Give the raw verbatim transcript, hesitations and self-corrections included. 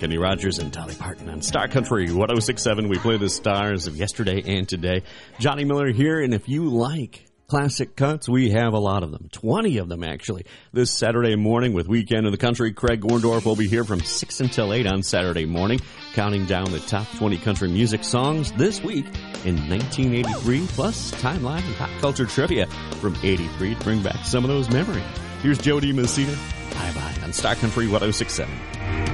Kenny Rogers and Dolly Parton on Star Country one oh six point seven. We play the stars of yesterday and today. Johnny Miller here, and if you like classic cuts, we have a lot of them. twenty of them, actually. This Saturday morning with Weekend in the Country, Craig Gorndorf will be here from six until eight on Saturday morning, counting down the top twenty country music songs this week in nineteen eighty-three, plus timeline and pop culture trivia from eighty-three to bring back some of those memories. Here's Jody Messina. Bye-bye on Star Country one oh six point seven.